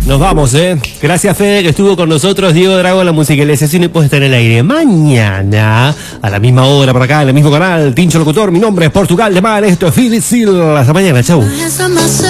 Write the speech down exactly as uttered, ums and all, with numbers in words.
Nos vamos, ¿eh? Gracias, Fede, que estuvo con nosotros. Diego Drago, la musicalización y puede estar en el aire. Mañana, a la misma hora, por acá, en el mismo canal. Tincho Locutor, mi nombre es Portugal de Mar. Esto es Philip Seal. Hasta mañana, chau.